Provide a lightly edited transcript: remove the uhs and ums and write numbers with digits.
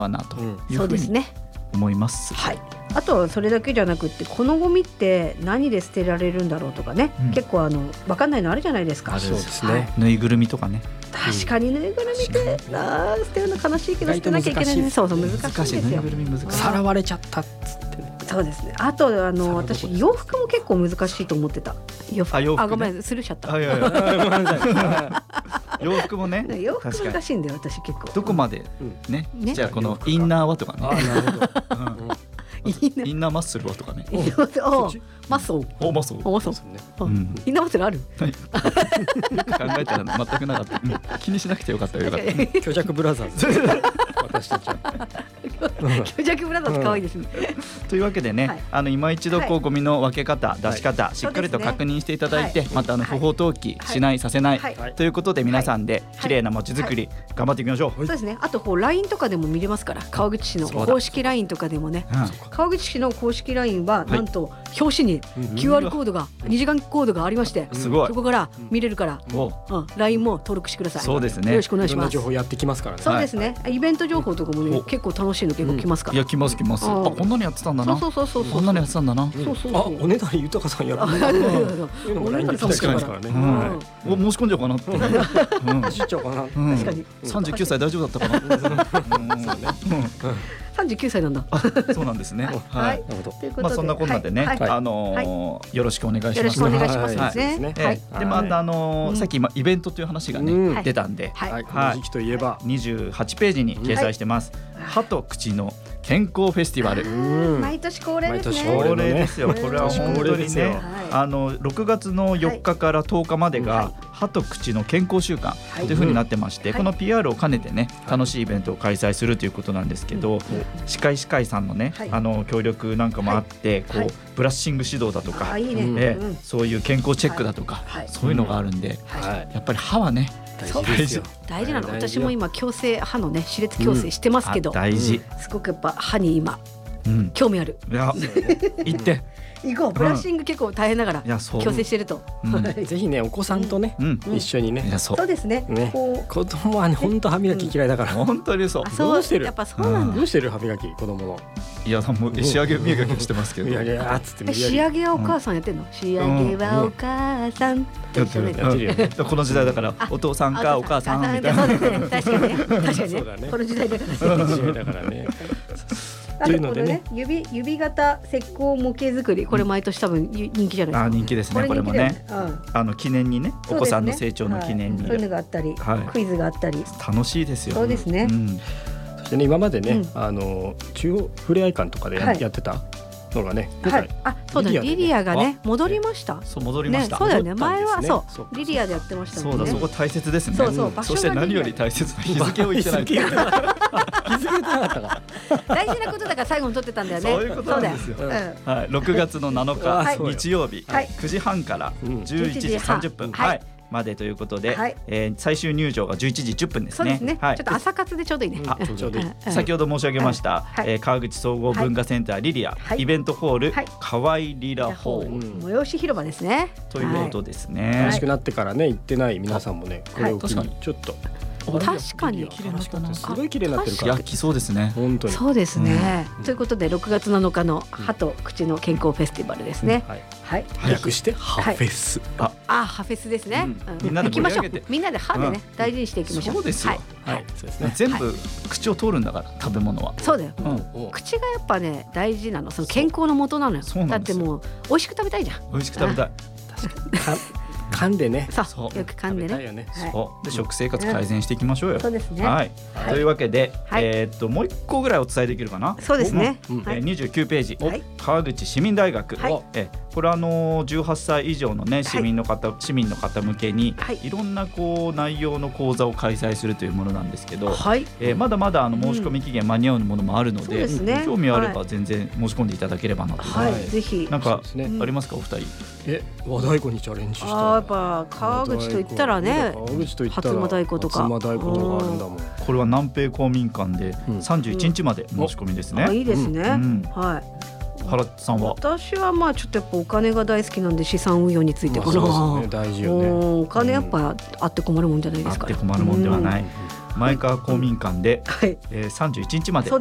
かなというふうにそうですね。 思います。 はい。あとはそれだけじゃなくって、このゴミって何で捨てられるんだろうとかね、結構分かんないのあるじゃないですか。 そうですね。 ぬいぐるみとかね。 確かにぬいぐるみって捨てるの悲しいけど捨てなきゃいけないね。そうそう難しいんですよ。 ぬいぐるみ難しい。 さらわれちゃったっつってね。 そうですね。あと私洋服も結構難しいと思ってた。洋服。 洋服ね。 ごめんスルーしちゃった。 洋服もね。 洋服難しいんだよ私結構。 どこまでね。じゃあこのインナーはとかね。 なるほど。 インナーマッスルはとかね。 マッソル。 マッソル。 インナーマッスルある？ 考えたら全くなかった。気にしなくてよかったよ。 虚弱ブラザーズ。私たちは。 虚弱ブラザーズ可愛いですね。 というわけでね、今一度ゴミの分け方、出し方、しっかりと確認していただいて、また不法投棄しない、させないということで、皆さんで綺麗な街づくり頑張っていきましょう。 そうですね。あとLINE とかでも見れますから、川口市の公式 LINE とかでもね、川口市の公式 LINE はなんと表紙に QR コードが2時間コードがありまして、そこから見れるから、LINE も登録してください。 そうですね。 よろしくお願いします。 情報やってきますからね。 そうですね。イベント情報とかもね、結構楽しいの結構来ますから。 いや来ます。こんなにやってたんだな。こんなにやってたんだな。 おねだり豊さんやる。 おねだり確かにからね。 申し込んじゃおうかなって。 走っちゃおうかな。 確かに。 39歳大丈夫だったかな。 39歳なんだ。 そうなんですね。 はい。 まあそんなこんなでね、よろしくお願いします。 よろしくお願いしますね。 でまたさっきイベントという話がね出たんで、 この時期といえば 28ページに掲載してます。歯と口の健康フェスティバル。 毎年恒例ですね。 恒例ですよ。これは本当にね、6月の4日から10日までが歯と口の健康週間という風になってまして、この PR を兼ねてね楽しいイベントを開催するということなんですけど、歯科医師会さんのね協力なんかもあって、こうブラッシング指導だとか、そういう健康チェックだとか、そういうのがあるんで、やっぱり歯はね大事なの。私も今矯正歯のね歯列矯正してますけど、 大事。 すごくやっぱ歯に今興味ある。 いや行って行こう。ブラッシング結構大変だから矯正してると、 ぜひねお子さんとね一緒にね。 そうですね。 子供はね本当歯磨き嫌いだから。 本当にそう。 どうしてる？ やっぱそうなんだ。 どうしてる歯磨き子供の。 いやもう仕上げ磨きしてますけど。 いやつって仕上げはお母さんやってんの？仕上げはお母さん。 やってる。この時代だからお父さんかお母さんみたいな。 そうですね。確かにね。この時代だからね。あとこのね指型石膏模型作り、これ毎年多分人気じゃないですか。 人気ですね。これもね記念にね、お子さんの成長の記念にそういうのがあったり、クイズがあったり楽しいですよ。 そうですね。 そしてね今までね中央ふれあい館とかでやってたのがね、 そうだ、リリアがね戻りました。 そう戻りました。 そうだよね。前はそうリリアでやってましたもんね。 そうだ、そこ大切ですね。そして何より大切な日付を言ってない。 日付言ってなかったか。 大事なことだから最後に撮ってたんだよね。 そういうことなんですよ。6月の7日日曜日9時半から11時30分までということで、最終入場が11時10分ですね。 そうですね。ちょっと朝活でちょうどいいね。 ちょうどいい。 先ほど申し上げました川口総合文化センターリリアイベントホール河合リラホール催し広場ですね。 ということですね。 楽しくなってからね行ってない皆さんもね、これを機にちょっと。 確かに綺麗になったな。すごい綺麗になってるから。 いや、来そうですね。 本当に。 そうですね。ということで6月7日の歯と口の健康フェスティバルですね。はい。 略して歯フェス。 歯フェスですね。 みんなで盛り上げて、 みんなで歯でね大事にしていきましょう。 そうですよ。 はい。そうですね。 全部口を通るんだから食べ物は。 そうだよ。口がやっぱね大事なの。その健康の元なのよ。だってもう美味しく食べたいじゃん。 美味しく食べたい。 確かに。噛んでね。 そう。よく噛んでね。 そうで食生活改善していきましょうよ。 そうですね。 はい。というわけでもう一個ぐらいお伝えできるかな。 そうですね。 29ページ川口市民大学。これ18歳以上のね市民の方向けにいろんなこう内容の講座を開催するというものなんですけど、まだまだ申し込み期限間に合うものもあるので、興味あれば全然申し込んでいただければなと。 ぜひ。 なんかありますかお二人？ 和太鼓にチャレンジした。 やっぱ川口といったらね、初馬太鼓とか。 初馬太鼓とかあるんだもん。 これは南平公民館で31日まで申し込みですね。 いいですね。はい。 原さんは？ 私はまあちょっとやっぱお金が大好きなんで資産運用についてかな。 そうですね、大事よね。 お金やっぱあって困るもんじゃないですか。 あって困るもんではない。前川公民館で、31日まで